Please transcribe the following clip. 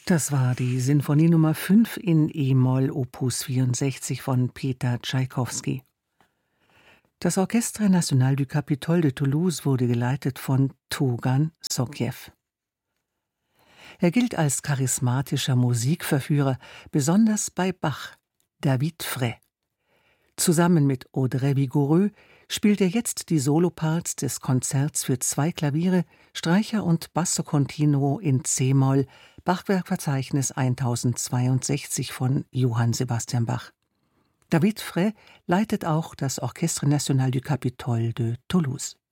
Das war die Sinfonie Nummer 5 in e-Moll Opus 64 von Peter Tschaikowski. Das Orchestre National du Capitole de Toulouse wurde geleitet von Tougan Sokiew. Er gilt als charismatischer Musikverführer, besonders bei Bach, David Fray. Zusammen mit Audrey Vigoureux spielt er jetzt die Soloparts des Konzerts für 2 Klaviere, Streicher und Basso Continuo in c-Moll, Bachwerkverzeichnis 1062 von Johann Sebastian Bach. David Fray leitet auch das Orchestre National du Capitole de Toulouse.